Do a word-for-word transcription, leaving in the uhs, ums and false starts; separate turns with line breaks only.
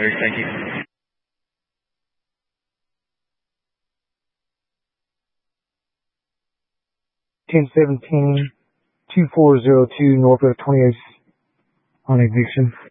Larry. Thank you.
ten seventeen, two four zero two Northwest twenty-eighth on eviction.